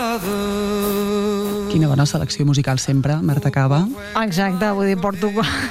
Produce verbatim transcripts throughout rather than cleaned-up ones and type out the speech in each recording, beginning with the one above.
Quina bona selecció musical sempre, Marta Cava. Exacte, vull dir, porto,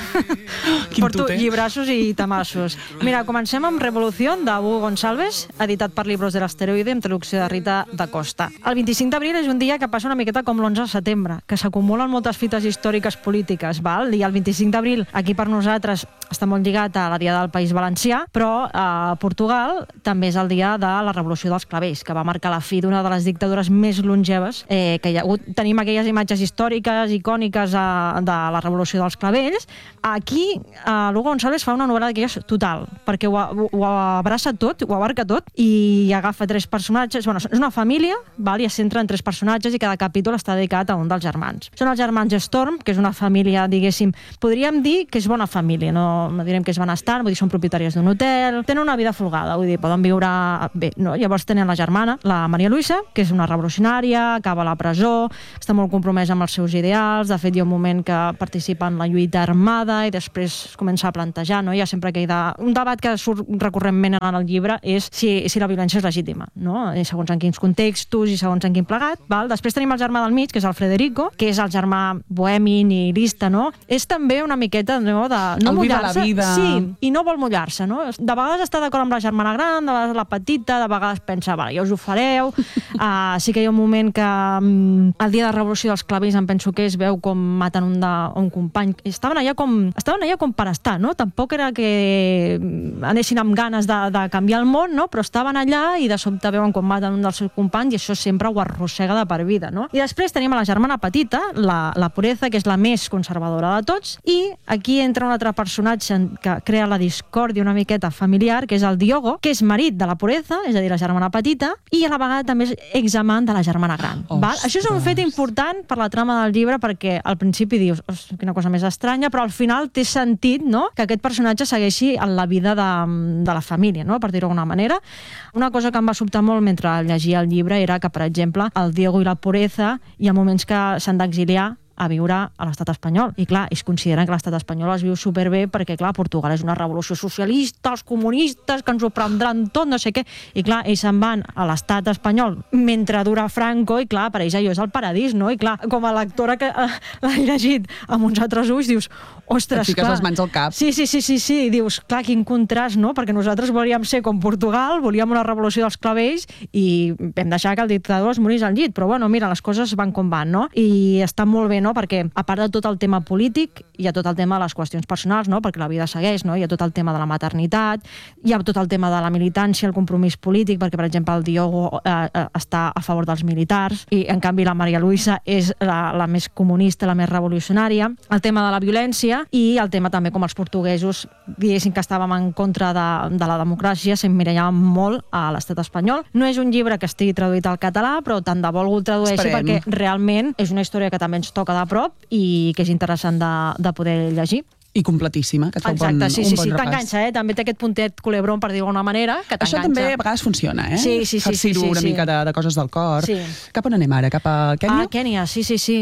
porto tute. llibrassos i tamassos. Mira, comencem amb Revolución, de Hugo Gonçalves, editat per Libros de l'Asteroide, amb traducció de Rita da Costa. El vint-i-cinc d'abril és un dia que passa una miqueta com l'onze de setembre, que s'acumulen moltes fites històriques polítiques, val? I el vint-i-cinc d'abril, aquí per nosaltres, està molt lligat a la Dia del País Valencià, però a Portugal també és el dia de la Revolució dels Clavells, que va marcar la fi d'una de les dictadures més longeves eh, que hi ha hagut. Tenim aquelles imatges històriques, icòniques a, de la Revolució dels Clavells. Aquí, eh, Hugo Gonçalves fa una novel·la d'aquelles total, perquè ho, ho, ho abraça tot, ho abarca tot, i agafa tres personatges. Bueno, és una família, val? I es centra en tres personatges i cada capítol està dedicat a un dels germans. Són els germans Storm, que és una família, diguéssim, podríem dir que és bona família, no, no direm que és benestant, vull dir, són propietaris d'un hotel, tenen una vida folgada, vull dir, poden viure bé, no? Llavors tenen la germana, la Maria Luisa, que és una revolucionària, acaba a la presó, està molt compromesa amb els seus ideals. De fet, hi ha un moment que participa en la lluita armada i després es comença a plantejar, no? Hi ha sempre aquell de... Un debat que surt recurrentment en el llibre és si, si la violència és legítima, no? I segons en quins contextos i segons en quin plegat, val? Després tenim el germà del mig, que és el Federico, que és el germà bohemi, nihilista, no? És també una miqueta, no?, de no mullar-se. Sí, i no vol mullar-se, no? De vegades està d'acord amb la germana gran, de vegades la petita, de vegades pensa, vale, ja us ho fareu. Uh, sí que hi ha un moment que um, el dia de la Revolució dels Clavells, em penso que es veu com maten un, de, un company. Estaven allà com, estaven allà com per estar, no? Tampoc era que anessin amb ganes de, de canviar el món, no? Però estaven allà i de sobte veuen com maten un dels seus companys i això sempre ho arrossega de per vida, no? I després tenim a la germana petita, la, la Pureza, que és la més conservadora de tots, i aquí entra un altre personatge que crea la discòrdia una miqueta familiar, que és el Diogo, que és marit de la Pureza, és a dir, la germana petita, i a la vegada també és examant de la germana gran. Val? Això és un fet important per la trama del llibre, perquè al principi dius, quina cosa més estranya, però al final té sentit, no?, que aquest personatge segueixi en la vida de, de la família, no?, per dir-ho d'alguna manera. Una cosa que em va sobtar molt mentre llegia el llibre era que, per exemple, el Diego i la Pureza hi ha moments que s'han d'exiliar a viure a l'estat espanyol. I clar, ells consideren que l'estat espanyol es viu superbé perquè, clar, Portugal és una revolució socialista, els comunistes que ens ho prendran tot, no sé què. I clar, ells se'n van a l'estat espanyol mentre dura Franco i clar, per ells allò és el paradís, no? I clar, com a lectora que eh, l'ha llegit amb uns altres ulls, dius, ostres, et fiques clar. les mans al cap. Sí, sí, sí, sí, sí, i dius, clar, quin contrast, no? Perquè nosaltres volíem ser com Portugal, volíem una revolució dels clavells i vam deixar que el dictador es morís al llit, però bueno, mira, les coses van com van, no? I està molt bé, no? Perquè a part de tot el tema polític, hi ha tot el tema de les qüestions personals, no? Perquè la vida segueix, no? Hi ha tot el tema de la maternitat, hi ha tot el tema de la militància, el compromís polític, perquè, per exemple, el Diogo eh, eh, està a favor dels militars i, en canvi, la Maria Luisa és la, la més comunista, la més revolucionària. El tema de la violència i el tema també com els portuguesos, diguéssim que estàvem en contra de, de la democràcia, s'emmirallàvem molt a l'estat espanyol. No és un llibre que estigui traduït al català, però tant de bo algú el tradueixi. Esperem. Perquè realment és una història que també ens toca de prop i que és interessant de, de poder llegir. I completíssima, que et fa Exacte, un bon, sí, un sí, bon sí, repàs. t'enganxa, eh? També té aquest puntet culebron, per dir-ho d'alguna manera, que t'enganxa. Això també a vegades funciona, eh? Sí, sí, sí. Farcir-ho sí, sí, una sí. mica de, de coses del cor. Sí. Cap on anem ara? Cap a Kènia? Ah, Kènia, sí, sí, sí.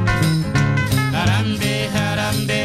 Harambe, harambe,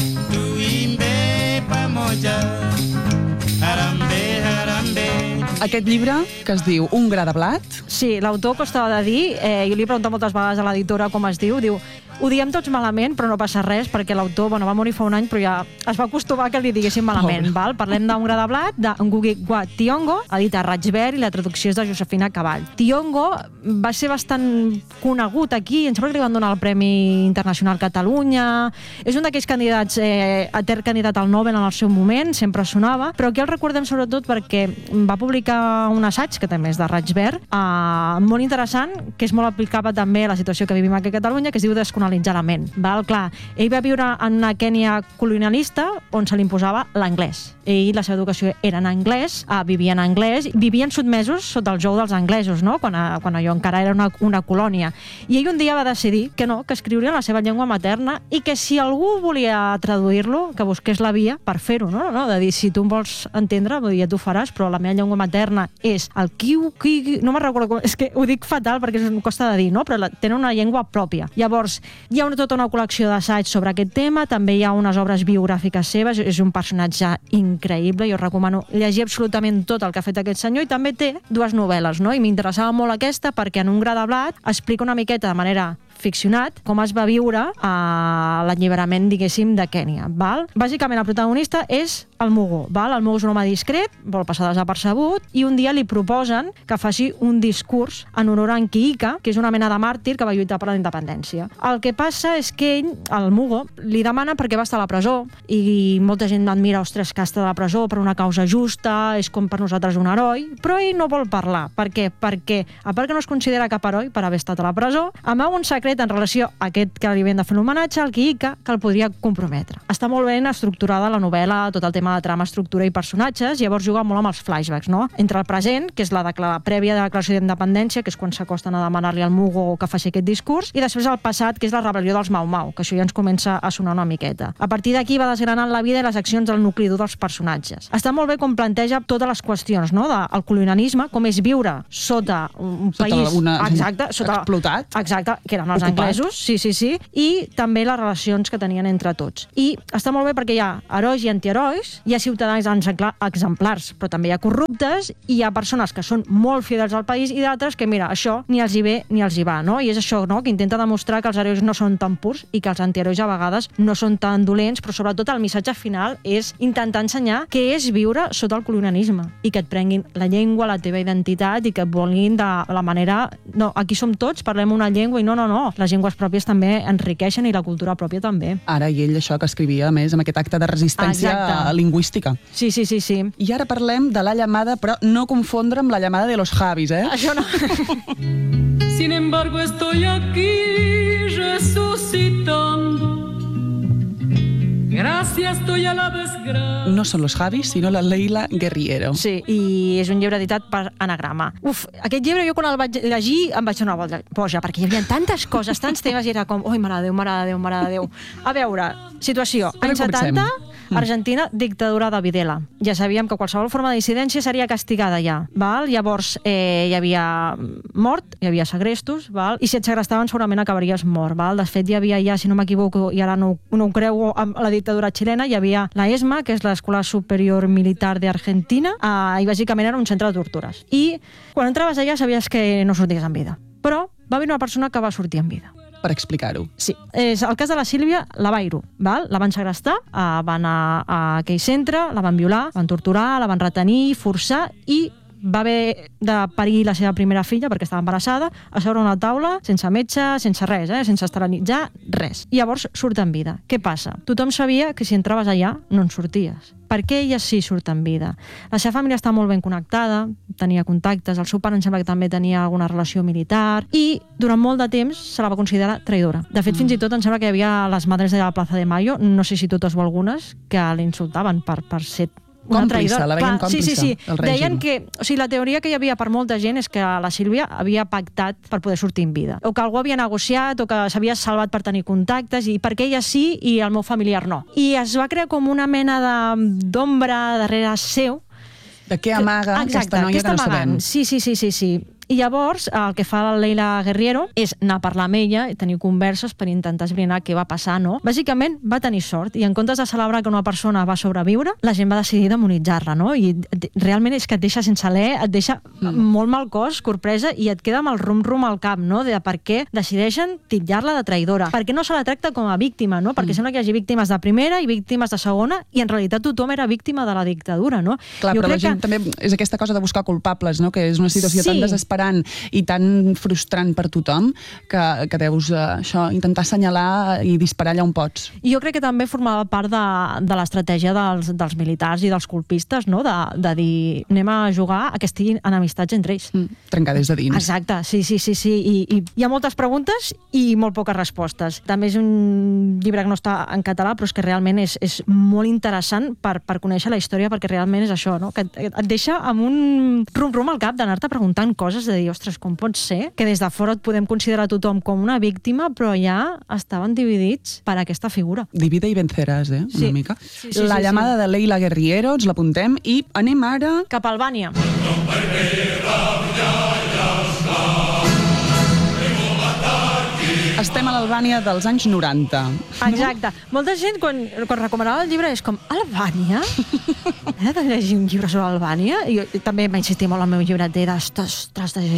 tuimbe pamoja. Harambe, harambe. Aquest llibre, que es diu Un gra de blat. Sí, l'autor costava de dir, eh, jo li he preguntat moltes vegades a l'editora com es diu, diu, ho diem tots malament, però no passa res, perquè l'autor, bueno, va morir fa un any, però ja es va acostumar que li diguéssim malament, val? Parlem d'un gra de blat, de Ngugi wa Thiong'o, edit a Raig Verd, i la traducció és de Josefina Cavall. Thiong'o va ser bastant conegut aquí, em sembla que li van donar el Premi Internacional Catalunya, és un d'aquells candidats, eh, etern candidat al Nobel en el seu moment, sempre sonava, però aquí el recordem sobretot perquè va publicar un assaig, que també és de Raig Verd, eh, molt interessant, que és molt aplicable també a la situació que vivim aquí a Catalunya, que es diu Desconalitzar la ment. Val? Clar, ell va viure en una Kènia colonialista on se li imposava l'anglès. Ell, la seva educació era en anglès, eh, vivia en anglès, vivien sotmesos sota el jou dels anglesos, no? Quan, a, quan allò encara era una, una colònia. I ell un dia va decidir que no, que escriuria en la seva llengua materna i que si algú volia traduir-lo, que busqués la via per fer-ho, no? no? De dir, si tu em vols entendre, vull dir, ja t'ho faràs, però la meva llengua materna és el kiu, kiu, no me'n recordo com, és que ho dic fatal perquè em costa de dir, no? Però la, tenen una llengua pròpia. Llavors, Hi ha una, tota una col·lecció d'assaigs sobre aquest tema, també hi ha unes obres biogràfiques seves, és un personatge increïble, jo recomano llegir absolutament tot el que ha fet aquest senyor, i també té dues novel·les, no? I m'interessava molt aquesta perquè en Un gra de blat explica una miqueta de manera ficcionat com es va viure a l'alliberament, diguéssim, de Kènia. Val? Bàsicament, el protagonista és el Mugo. Val? El Mugo és un home discret, vol passar desapercebut, i un dia li proposen que faci un discurs en honor a Nkiika, que és una mena de màrtir que va lluitar per la independència. El que passa és que ell, el Mugo, li demana perquè va estar a la presó, i molta gent admira, ostres, que està a la presó per una causa justa, és com per nosaltres un heroi, però ell no vol parlar. Per què? Perquè, a part que no es considera cap heroi per haver estat a la presó, amaga un secret en relació a aquest que li havien de fer l'homenatge, el Nkiika, que el podria comprometre. Està molt ben estructurada la novel·la, tot el tema de trama, estructura i personatges, llavors juga molt amb els flashbacks, no? Entre el present, que és la, la prèvia de la declaració d'independència, que és quan s'acosten a demanar-li al Mugo que faci aquest discurs, i després el passat, que és la rebel·lió dels Mau Mau, que això ja ens comença a sonar una miqueta. A partir d'aquí va desgranant la vida i les accions del nucli dur dels personatges. Està molt bé com planteja totes les qüestions, no? Del colonialisme, com és viure sota un sota país una... exacte, sota... explotat. Exacte, que eren els Ocupat. anglesos, sí, sí, sí, i també les relacions que tenien entre tots. I està molt bé perquè hi ha herois i antiherois, hi ha ciutadans exemplars, però també hi ha corruptes, i hi ha persones que són molt fidels al país i d'altres que, mira, això ni els hi ve ni els hi va, no? I és això, no?, que intenta demostrar que els herois no són tan purs i que els antiherois a vegades no són tan dolents, però sobretot el missatge final és intentar ensenyar què és viure sota el colonialisme i que et prenguin la llengua, la teva identitat i que et vulguin de la manera... No, aquí som tots, parlem una llengua i no, no, no. Les llengües pròpies també enriqueixen i la cultura pròpia també. Ara, i ell això que escrivia, a més, amb aquest acte de resistència Exacte. lingüística. Sí, sí, sí, sí. I ara parlem de la llamada, però no confondre amb la llamada de los Javis, eh? Això no. Sin embargo, estoy aquí resucitando. Gracias, estoy a la desgracia. No són los Javis, sinó la Leila Guerriero. Sí, i és un llibre editat per Anagrama. Uf, aquest llibre jo quan el vaig llegir em vaig donar una boja, perquè hi havia tantes coses, tants temes, i era com, oi, mare de Déu, mare de Déu, mare de Déu. A veure, situació, Ara anys comencem. setanta, Argentina, dictadura de Videla. Ja sabíem que qualsevol forma de dissidència seria castigada ja, val? Llavors eh, hi havia mort, hi havia segrestos, val? I si et segrestaven segurament acabaries mort, val? De fet, hi havia ja, si no m'equivoco, i ara no, no ho creu amb la dictadura xilena, hi havia la ESMA, que és l'Escola Superior Militar d'Argentina, eh, i bàsicament era un centre de tortures. I quan entraves allà sabies que no sorties en vida. Però va haver una persona que va sortir en vida. Per explicar-ho. Sí, és el cas de la Sílvia Lavairo, val? La van segrestar, eh, van anar a aquell centre, la van violar, van torturar, la van retenir, forçar, i va haver de parir la seva primera filla perquè estava embarassada, a sobre una taula, sense metge, sense res, eh? sense esterilitzar, res. I llavors surt en vida. Què passa? Tothom sabia que si entraves allà no en sorties. Per què ella sí surt en vida? La seva família està molt ben connectada, tenia contactes, el seu pare em sembla que també tenia alguna relació militar, i durant molt de temps se la va considerar traïdora. De fet, mm. fins i tot em sembla que hi havia les madres de la Plaza de Mayo, no sé si totes o algunes, que l'insultaven per, per ser una còmplice, traïdora. la veien Clar, còmplice, sí, sí, sí. el règim. Deien que, o sigui, la teoria que hi havia per molta gent és que la Sílvia havia pactat per poder sortir en vida. O que algú havia negociat, o que s'havia salvat per tenir contactes, i perquè ella sí i el meu familiar no. I es va crear com una mena d'ombra darrere seu. De què amaga Exacte, aquesta noia que no sabem. Sí, sí, sí, sí, sí. I llavors el que fa la Leila Guerriero és anar a parlar amb ella i tenir converses per intentar esbrinar què va passar, no? Bàsicament va tenir sort, i en comptes de celebrar que una persona va sobreviure, la gent va decidir demonitzar-la, no? I realment és que et deixa sense alè, et deixa mm. molt mal cos, sorpresa, i et queda amb el rum-rum al cap, no? De per què decideixen titllar-la de traïdora. Per què no se la tracta com a víctima, no? Perquè mm. sembla que hi hagi víctimes de primera i víctimes de segona, i en realitat tothom era víctima de la dictadura, no? Clar, jo però la gent que... també és aquesta cosa de buscar culpables, no? Que és una situació Sí. tan desesperant i tan frustrant per tothom que, que deus eh, això, intentar assenyalar i disparar allà on pots. I jo crec que també formava part de, de l'estratègia dels, dels militars i dels colpistes, no? De, de dir, anem a jugar a que estiguin enemistats entre ells. Mm, trencar des de dins. Exacte, sí, sí, sí, sí. I, i hi ha moltes preguntes i molt poques respostes. També és un llibre que no està en català, però és que realment és, és molt interessant per, per conèixer la història, perquè realment és això, no? Que et, et deixa amb un rum-rum al cap d'anar-te preguntant coses, de dir, ostres, com pot ser que des de fora et podem considerar tothom com una víctima, però ja estaven dividits per aquesta figura. Divide i venceràs, eh? Sí. Una mica. Sí, sí, la sí, llamada sí. de Leila Guerriero, ens l'apuntem, i anem ara... Cap a Albània. Estem a l'Albània dels anys noranta. Exacte. Molta gent, quan, quan recomanava el llibre, és com, Albània? He de llegir un llibre sobre Albània? I jo també m'ha insistit molt al meu llibreter, ostres,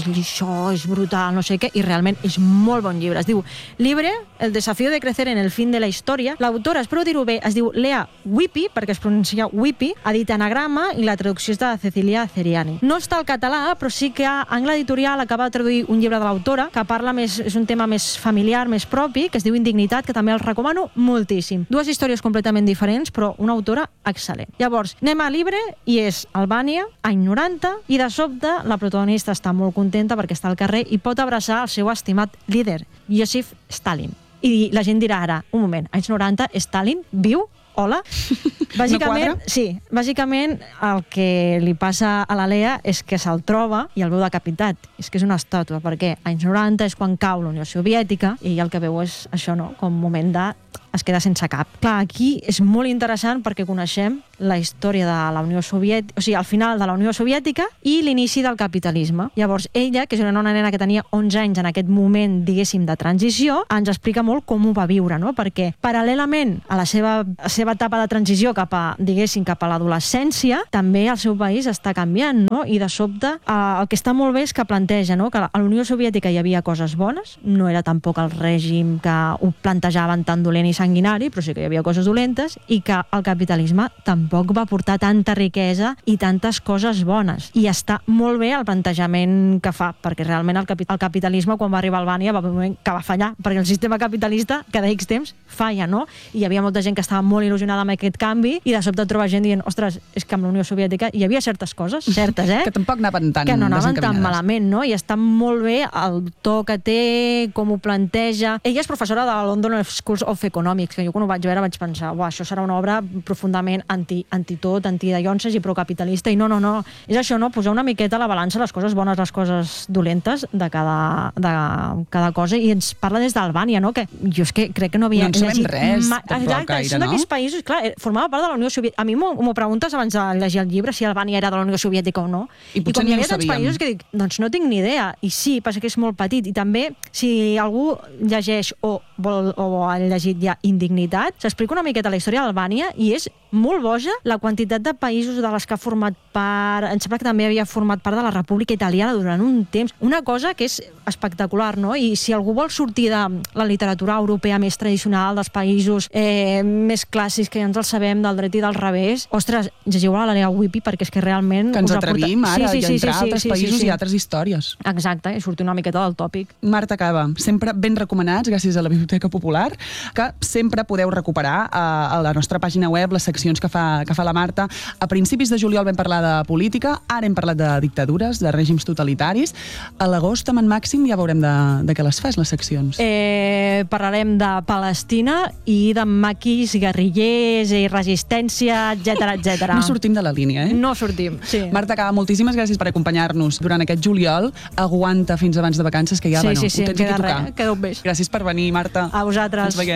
això és brutal, no sé què, i realment és molt bon llibre. Es diu Libre, el desafío de crecer en el fin de la història. L'autora, espero dir-ho bé, es diu Lea Whippy, perquè es pronuncia Whippy, edita Anagrama, i la traducció és de Cecilia Ceriani. No està al català, però sí que Angle Editorial acaba de traduir un llibre de l'autora que parla més, és un tema més familiar, més propi, que es diu Indignitat, que també el recomano moltíssim. Dues històries completament diferents, però una autora excel·lent. Llavors, anem a Libre, i és Albània, any noranta, i de sobte la protagonista està molt contenta perquè està al carrer i pot abraçar el seu estimat líder, Josif Stalin. I la gent dirà ara, un moment, anys noranta, Stalin viu? Hola? Bàsicament, no sí, bàsicament el que li passa a la Lea és que se'l troba i el veu decapitat. És que és una estàtua, perquè anys noranta és quan cau la Unió Soviètica i el que veu és això, no? Com un moment de es queda sense cap. Clar, aquí és molt interessant perquè coneixem la història de la Unió Soviètica, o sigui, el final de la Unió Soviètica i l'inici del capitalisme. Llavors, ella, que és una nena que tenia onze anys en aquest moment, diguéssim, de transició, ens explica molt com ho va viure, no? Perquè, paral·lelament a la seva, a la seva etapa de transició cap a, diguéssim, cap a l'adolescència, també el seu país està canviant, no? I de sobte, eh, el que està molt bé és que planteja, no?, que a la Unió Soviètica hi havia coses bones, no era tampoc el règim que ho plantejaven tan dolent i sanguinari, però sí que hi havia coses dolentes, i que el capitalisme tampoc va portar tanta riquesa i tantes coses bones. I està molt bé el plantejament que fa, perquè realment el, capi el capitalisme, quan va arribar a Albània, va haver un moment que va fallar, perquè el sistema capitalista cada X temps falla, no? I hi havia molta gent que estava molt il·lusionada amb aquest canvi, i de sobte troba gent dient, ostres, és que amb la Unió Soviètica hi havia certes coses, certes, eh? Que tampoc anaven tan que no anaven tan desencaminades. malament, no? I està molt bé el to que té, com ho planteja. Ella és professora de la London School of Economics, que jo quan ho vaig veure vaig pensar, uah, això serà una obra profundament anti, anti-tot, anti-dallonses i procapitalista, i no, no, no. És això, no? Posar una miqueta a la balança les coses bones, les coses dolentes de cada, de cada cosa, i ens parla des d'Albània, no? Que jo és que crec que no havia no en sabem llegit res, mai. tampoc Exacte, gaire, són no? d'aquests països, clar, formava part de la Unió Soviètica. A mi m'ho preguntes abans de llegir el llibre si Albània era de la Unió Soviètica o no. I potser com ni hi ho havia tants sabíem. països que dic, doncs no tinc ni idea. I sí, passa que és molt petit. I també, si algú llegeix o, vol, o ha llegit ja Indignitat, s'explica una miqueta la història d'Albània i és molt boja la quantitat de països de les que ha format part. Em sembla que també havia format part de la República Italiana durant un temps. Una cosa que és espectacular, no? I si algú vol sortir de la literatura europea més tradicional, dels països eh, més clàssics que ja ens els sabem, del dret i del revés, ostres, llegiu-la a la Lea Whippy perquè és que realment... Que ens us aporta... atrevim ara sí, sí, i sí, entrar sí, a altres sí, sí, països sí, sí. i altres històries. Exacte, i sortir una miqueta del tòpic. Marta Cava, sempre ben recomanats gràcies a la Biblioteca Popular, que sempre podeu recuperar a, a la nostra pàgina web les seccions que fa, que fa la Marta. A principis de juliol vam parlar de política, ara hem parlat de dictadures, de règims totalitaris. A l'agost, amb en Màxim, ja veurem de, de què les fas, les seccions. Eh, parlarem de Palestina i de maquis, guerrillers i resistència, etcètera, etcètera. No sortim de la línia, eh? No sortim, sí. Marta Cava, moltíssimes gràcies per acompanyar-nos durant aquest juliol. Aguanta fins abans de vacances, que ja, Sí, bueno, sí, sí, ho tens queda aquí a tocar. res, queda un beix. Gràcies per venir, Marta. A vosaltres. Ens veiem.